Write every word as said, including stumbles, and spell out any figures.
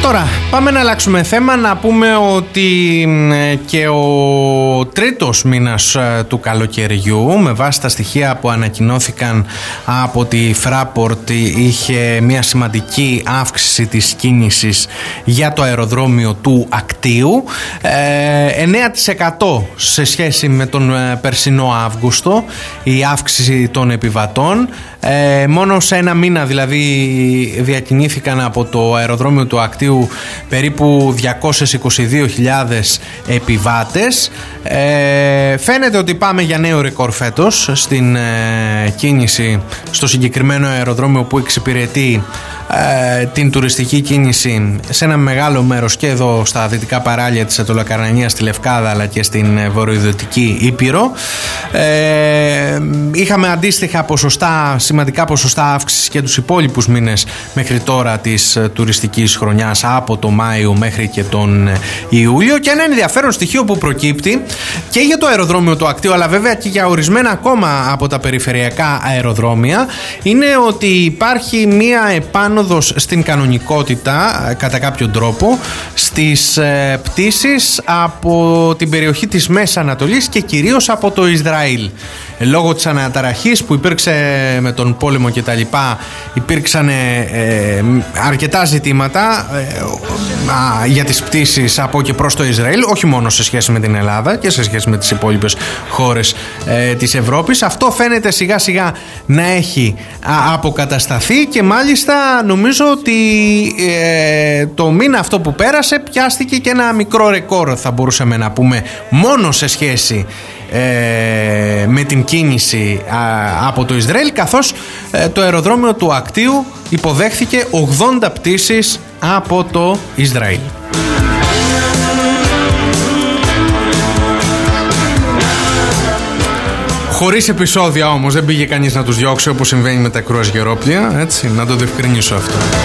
Τώρα πάμε να αλλάξουμε θέμα, να πούμε ότι και ο τρίτος μήνας του καλοκαιριού, με βάση τα στοιχεία που ανακοινώθηκαν από τη Fraport, είχε μια σημαντική αύξηση της κίνησης για το αεροδρόμιο του Ακτίου, εννέα τοις εκατό σε σχέση με τον περσινό Αύγουστο η αύξηση των επιβατών. Μόνο σε ένα μήνα δηλαδή διακινήθηκαν από το αεροδρόμιο του Ακτίου περίπου διακόσιες είκοσι δύο χιλιάδες επιβάτες. Ε, φαίνεται ότι πάμε για νέο ρεκόρ φέτος στην ε, κίνηση στο συγκεκριμένο αεροδρόμιο που εξυπηρετεί ε, την τουριστική κίνηση σε ένα μεγάλο μέρος και εδώ στα δυτικά παράλια της Αττολοκαρνανίας, στη Λευκάδα, αλλά και στην βορειοδυτική Ήπειρο. Ε, είχαμε αντίστοιχα ποσοστά, σημαντικά ποσοστά αύξηση και τους υπόλοιπους μήνες μέχρι τώρα της τουριστικής χρονιάς, από το Μάιο μέχρι και τον Ιούλιο. Και ένα ενδιαφέρον στοιχείο που προκύπτει και για το αεροδρόμιο του Ακτίου, αλλά βέβαια και για ορισμένα ακόμα από τα περιφερειακά αεροδρόμια, είναι ότι υπάρχει μία επάνωδος στην κανονικότητα κατά κάποιο τρόπο στις ε, πτήσεις από την περιοχή της Μέσης Ανατολής και κυρίως από το Ισραήλ. Λόγω της αναταραχής που υπήρξε με τον πόλεμο και τα λοιπά, υπήρξαν ε, αρκετά ζητήματα ε, για τις πτήσεις από και προς το Ισραήλ, όχι μόνο σε σχέση με την Ελλάδα και σε σχέση με τις υπόλοιπες χώρες ε, της Ευρώπης. Αυτό φαίνεται σιγά σιγά να έχει α, αποκατασταθεί και μάλιστα νομίζω ότι ε, το μήνα αυτό που πέρασε πιάστηκε και ένα μικρό ρεκόρ, θα μπορούσαμε να πούμε, μόνο σε σχέση Ε, με την κίνηση α, από το Ισραήλ, καθώς ε, το αεροδρόμιο του Ακτίου υποδέχθηκε ογδόντα πτήσεις από το Ισραήλ. Χωρίς επεισόδια όμως, δεν πήγε κανείς να τους διώξει όπως συμβαίνει με τα κρουαζιερόπλια, έτσι, να το διευκρινίσω αυτό.